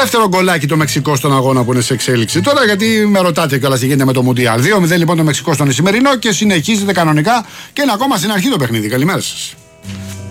δεύτερο γκολάκι το Μεξικό στον αγώνα που είναι σε εξέλιξη. Τώρα γιατί με ρωτάτε κιόλας τι γίνεται με το Μουντιάλ. 2-0 λοιπόν το Μεξικό στον Ισημερινό και συνεχίζεται κανονικά και είναι ακόμα στην αρχή το παιχνίδι. Καλημέρα σας.